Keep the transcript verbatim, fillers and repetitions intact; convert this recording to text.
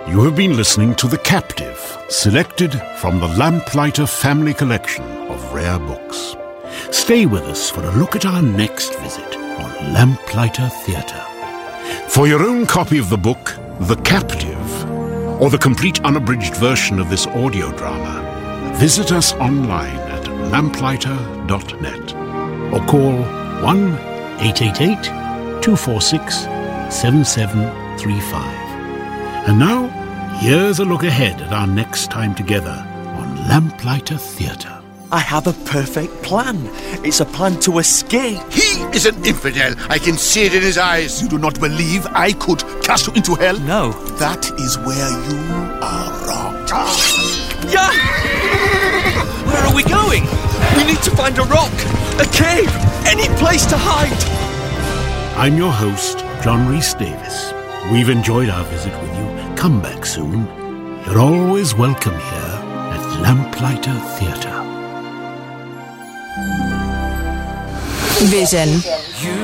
You have been listening to The Captive, selected from the Lamplighter Family Collection of rare books. Stay with us for a look at our next visit on Lamplighter Theatre. For your own copy of the book, The Captive, or the complete unabridged version of this audio drama, visit us online at lamplighter dot net or call one eight eight eight, two four six, seven seven three five. And now, here's a look ahead at our next time together on Lamplighter Theatre. I have a perfect plan. It's a plan to escape. He is an infidel. I can see it in his eyes. You do not believe I could cast you into hell? No. That is where you are wrong. Yeah! Where are we going? We need to find a rock, a cave, any place to hide. I'm your host, John Rhys Davis. We've enjoyed our visit with you. Come back soon. You're always welcome here at Lamplighter Theatre. Vision.